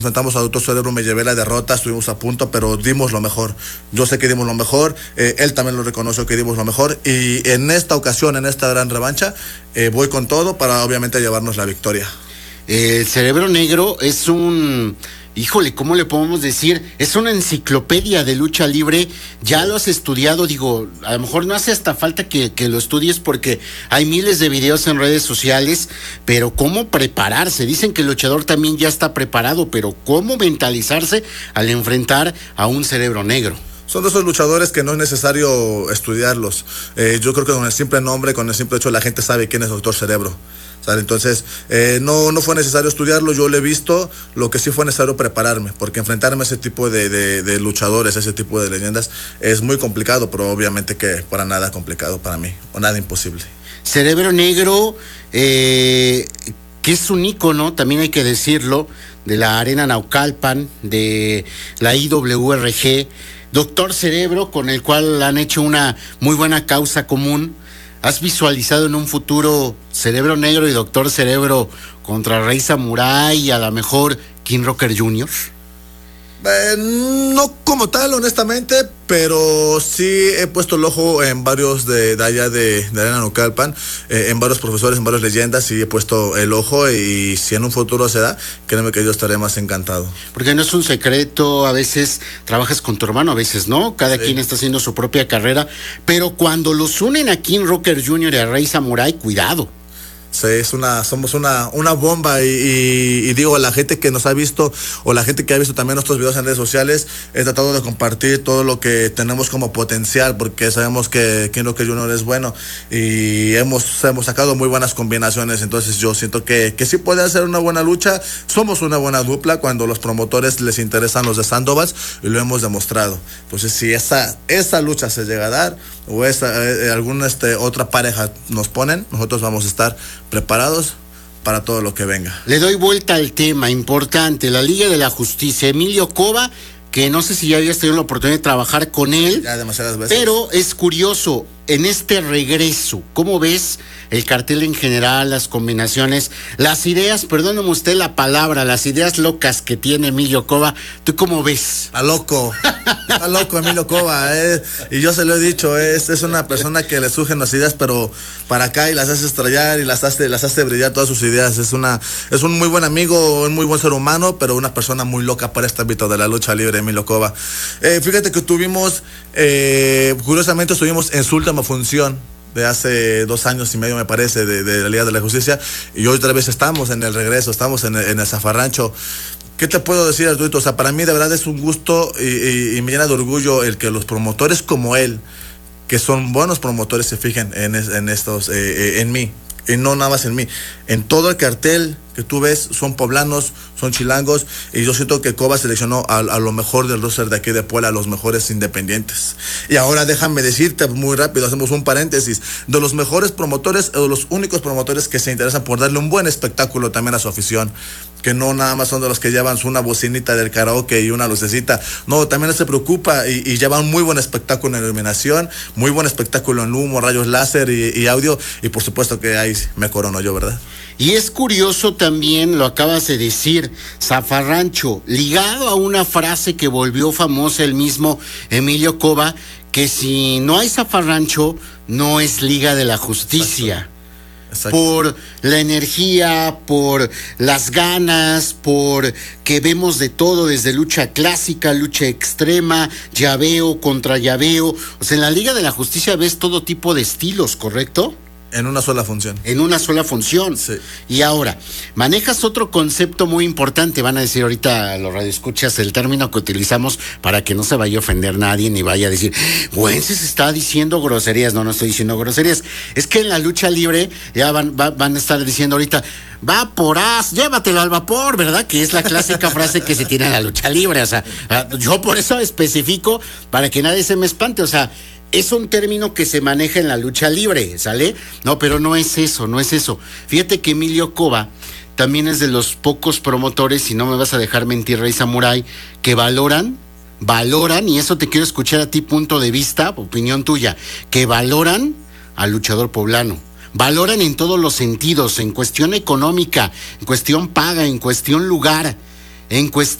Enfrentamos a Doctor Cerebro, me llevé la derrota, estuvimos a punto, pero dimos lo mejor. Yo sé que dimos lo mejor, él también lo reconoció que dimos lo mejor, y en esta ocasión, en esta gran revancha, voy con todo para obviamente llevarnos la victoria. El Cerebro Negro es un... Híjole, ¿cómo le podemos decir? Es una enciclopedia de lucha libre. Ya lo has estudiado, digo, a lo mejor no hace hasta falta que lo estudies porque hay miles de videos en redes sociales, pero ¿cómo prepararse? Dicen que el luchador también ya está preparado, pero ¿cómo mentalizarse al enfrentar a un Cerebro Negro? Son de esos luchadores que no es necesario estudiarlos. Yo creo que con el simple nombre, con el simple hecho, la gente sabe quién es Doctor Cerebro. ¿Sale? Entonces, no fue necesario estudiarlo, yo lo he visto. Lo que sí fue necesario prepararme, porque enfrentarme a ese tipo de luchadores, a ese tipo de leyendas, es muy complicado, pero obviamente que para nada complicado para mí, o nada imposible. Cerebro Negro, que es un ícono, también hay que decirlo, de la Arena Naucalpan, de la IWRG. Doctor Cerebro, con el cual han hecho una muy buena causa común. ¿Has visualizado en un futuro Cerebro Negro y Doctor Cerebro contra Rey Samurai y a lo mejor King Rocker Jr.? No como tal, honestamente, pero sí he puesto el ojo en varios de allá de Arena Naucalpan, en varios profesores, en varias leyendas, sí he puesto el ojo, y si en un futuro se da, créeme que yo estaré más encantado. Porque no es un secreto, a veces trabajas con tu hermano, a veces no, cada quien está haciendo su propia carrera, pero cuando los unen a King Rocker Jr. y a Rey Samurai, cuidado. Sí, somos una bomba, y digo, la gente que nos ha visto, o la gente que ha visto también nuestros videos en redes sociales, he tratado de compartir todo lo que tenemos como potencial, porque sabemos que King Rocker Jr. es bueno, y hemos sacado muy buenas combinaciones. Entonces yo siento que sí puede hacer una buena lucha. Somos una buena dupla cuando los promotores les interesan los de Sandoval, y lo hemos demostrado. Entonces si esa lucha se llega a dar, o alguna otra pareja nos ponen, nosotros vamos a estar preparados para todo lo que venga. Le doy vuelta al tema importante, la Liga de la Justicia. Emilio Cova, que no sé si ya habías tenido la oportunidad de trabajar con él, ya demasiadas veces, pero es curioso, en este regreso, ¿cómo ves el cartel en general, las combinaciones, las ideas, perdóneme usted la palabra, las ideas locas que tiene Emilio Cova? ¿Tú cómo ves? Está loco Emilio Cova, y yo se lo he dicho, es una persona que le surgen las ideas, pero para acá, y las hace estrellar, y las hace brillar todas sus ideas. Es un muy buen amigo, un muy buen ser humano, pero una persona muy loca para este ámbito de la lucha libre, Emilio Cova. Fíjate que curiosamente estuvimos en su última función de hace 2 años y medio, me parece, de la Liga de la Justicia, y hoy otra vez estamos en el regreso, estamos en el Zafarrancho. ¿Qué te puedo decir, Arturito? O sea, para mí de verdad es un gusto, y me llena de orgullo el que los promotores como él, que son buenos promotores, se fijen en mí, y no nada más en mí. En todo el cartel que tú ves son poblanos, son chilangos, y yo siento que Cova seleccionó a lo mejor del roster de aquí de Puebla, a los mejores independientes. Y ahora déjame decirte muy rápido, hacemos un paréntesis, de los mejores promotores, o de los únicos promotores que se interesan por darle un buen espectáculo también a su afición, que no nada más son de los que llevan una bocinita del karaoke y una lucecita. No, también se preocupa y llevan muy buen espectáculo en iluminación, muy buen espectáculo en humo, rayos láser y audio, y por supuesto que ahí me corono yo, ¿verdad? Y es curioso también, lo acabas de decir, Zafarrancho, ligado a una frase que volvió famosa el mismo Emilio Cova, que si no hay Zafarrancho, no es Liga de la Justicia. Exacto. Por la energía, por las ganas, por que vemos de todo, desde lucha clásica, lucha extrema, llaveo contra llaveo. O sea, en la Liga de la Justicia ves todo tipo de estilos, ¿correcto? En una sola función. En una sola función. Sí. Y ahora, manejas otro concepto muy importante. Van a decir ahorita los radioescuchas el término que utilizamos para que no se vaya a ofender nadie ni vaya a decir, Güences está diciendo groserías. No estoy diciendo groserías. Es que en la lucha libre ya van a estar diciendo ahorita, vaporás, llévatelo al vapor, ¿verdad? Que es la clásica frase que se tiene en la lucha libre. O sea, yo por eso especifico para que nadie se me espante. O sea, es un término que se maneja en la lucha libre, ¿sale? No, pero no es eso, no es eso. Fíjate que Emilio Cova también es de los pocos promotores, si no me vas a dejar mentir, Rey Samurai, que valoran, y eso te quiero escuchar a ti, punto de vista, opinión tuya, que valoran al luchador poblano. Valoran en todos los sentidos, en cuestión económica, en cuestión paga, en cuestión lugar. en cuestión